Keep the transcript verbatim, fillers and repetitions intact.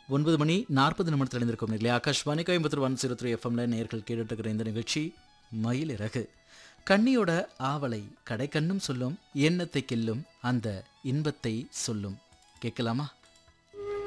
ஒன்பது மணி நாற்பது நிமிடத்தில் இருந்திருக்கும் இல்லையா? Akashvani Coimbatore one zero three எஃப்எம்ல நேர்கள் கேட்டுட்டு இருக்கிற இந்த நிகழ்ச்சி மயிலிறகு. கண்ணியோட ஆவலை கடை கண்ணும் சொல்லும், எண்ணத்தை கில்லும் அந்த இன்பத்தை சொல்லும். கேட்கலாமா?